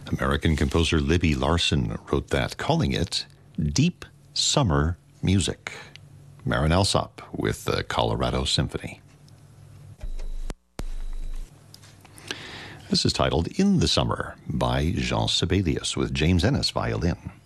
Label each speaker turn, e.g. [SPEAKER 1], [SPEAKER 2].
[SPEAKER 1] American composer Libby Larsen wrote that, calling it deep summer music. Marin Alsop with the Colorado Symphony. This is titled In the Summer by Jean Sibelius with James Ennis violin.